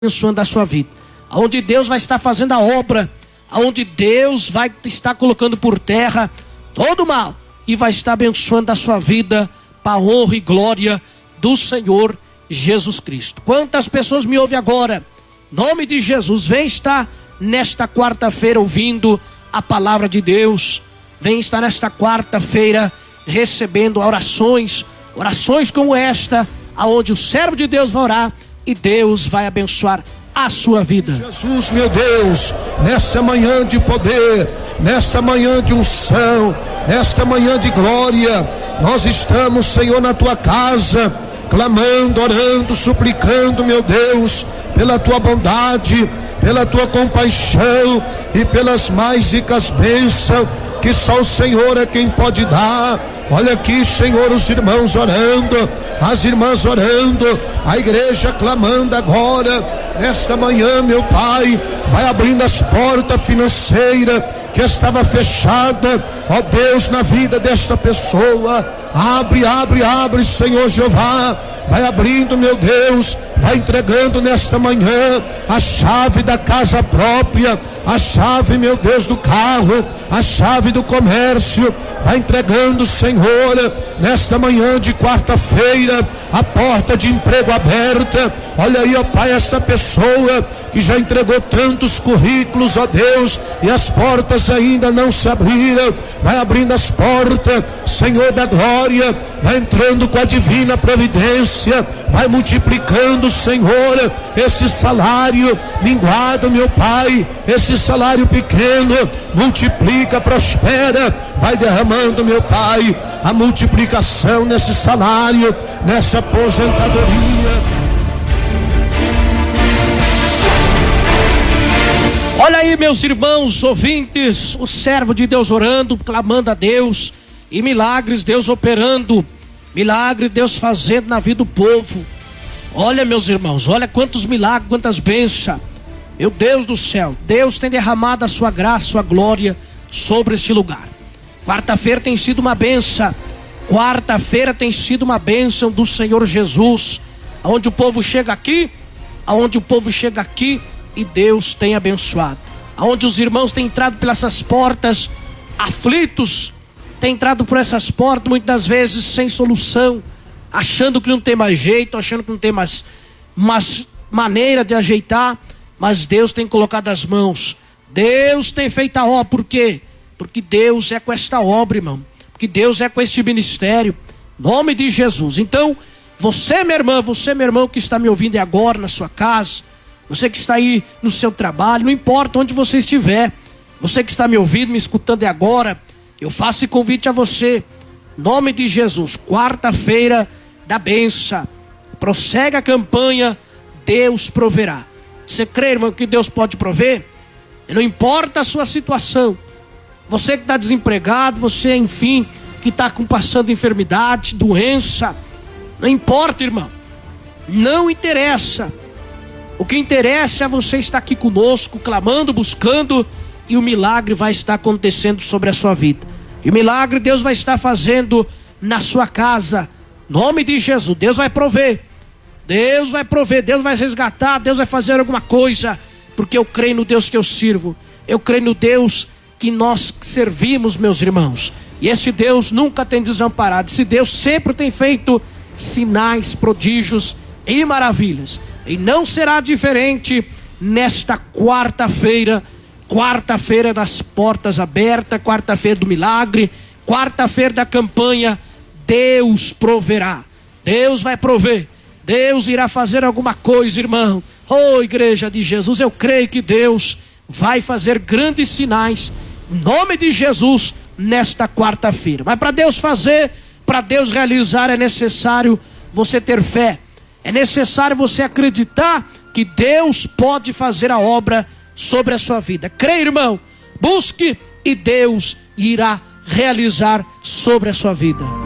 abençoando a sua vida, aonde Deus vai estar fazendo a obra, aonde Deus vai estar colocando por terra todo o mal e vai estar abençoando a sua vida para a honra e glória do Senhor Jesus Cristo. Quantas pessoas me ouvem agora? Em nome de Jesus, vem estar nesta quarta-feira ouvindo a palavra de Deus, vem estar nesta quarta-feira recebendo orações como esta, aonde o servo de Deus vai orar e Deus vai abençoar a sua vida. Jesus, meu Deus, nesta manhã de poder, nesta manhã de unção, nesta manhã de glória, nós estamos, Senhor, na tua casa, clamando, orando, suplicando, meu Deus, pela tua bondade, pela tua compaixão e pelas mais ricas bênçãos que só o Senhor é quem pode dar. Olha aqui, Senhor, os irmãos orando, as irmãs orando, a igreja clamando agora, nesta manhã, meu Pai, vai abrindo as portas financeiras que estava fechada, ó Deus, na vida desta pessoa. Abre, abre, abre, Senhor Jeová, vai abrindo, meu Deus, vai entregando nesta manhã a chave da casa própria, a chave, meu Deus, do carro, a chave do comércio, vai entregando, Senhor, nesta manhã de quarta-feira, a porta de emprego aberta. Olha aí, ó Pai, esta pessoa que já entregou tantos currículos, ó Deus, e as portas ainda não se abriram, vai abrindo as portas, Senhor da glória, vai entrando com a divina providência, vai multiplicando, Senhor, esse salário minguado, meu Pai, esse salário pequeno, multiplica, prospera, vai derramando, meu Pai, a multiplicação nesse salário, nessa aposentadoria. Olha aí, meus irmãos ouvintes, o servo de Deus orando, clamando a Deus, e milagres Deus operando, milagres Deus fazendo na vida do povo. Olha, meus irmãos, olha quantos milagres, quantas bênçãos. Meu Deus do céu, Deus tem derramado a sua graça, a sua glória sobre este lugar. Quarta-feira tem sido uma bênção, quarta-feira tem sido uma bênção do Senhor Jesus, aonde o povo chega aqui, e Deus tem abençoado, aonde os irmãos têm entrado pelas essas portas aflitos, têm entrado por essas portas muitas vezes sem solução, achando que não tem mais jeito, achando que não tem mais maneira de ajeitar, mas Deus tem colocado as mãos, Deus tem feito a obra. Por quê? Porque Deus é com esta obra, irmão, porque Deus é com este ministério, em nome de Jesus. Então, você, minha irmã, você, meu irmão, que está me ouvindo agora na sua casa, você que está aí no seu trabalho, não importa onde você estiver, você que está me ouvindo, me escutando agora, eu faço esse convite a você, em nome de Jesus, quarta-feira da bênção, prossegue a campanha, Deus proverá. Você crê, irmão, que Deus pode prover? E não importa a sua situação, você que está desempregado, você, enfim, que está passando enfermidade, doença, não importa, irmão, não interessa. O que interessa é você estar aqui conosco, clamando, buscando, e o milagre vai estar acontecendo sobre a sua vida. E o milagre Deus vai estar fazendo na sua casa. Em nome de Jesus, Deus vai prover. Deus vai prover, Deus vai resgatar, Deus vai fazer alguma coisa. Porque eu creio no Deus que eu sirvo. Eu creio no Deus que nós servimos, meus irmãos. E esse Deus nunca tem desamparado. Esse Deus sempre tem feito sinais, prodígios e maravilhas. E não será diferente nesta quarta-feira, quarta-feira das portas abertas, quarta-feira do milagre, quarta-feira da campanha. Deus proverá, Deus vai prover, Deus irá fazer alguma coisa, irmão. Oh, igreja de Jesus, eu creio que Deus vai fazer grandes sinais, em nome de Jesus, nesta quarta-feira. Mas para Deus fazer, para Deus realizar, é necessário você ter fé. É necessário você acreditar que Deus pode fazer a obra sobre a sua vida. Creia, irmão, busque e Deus irá realizar sobre a sua vida.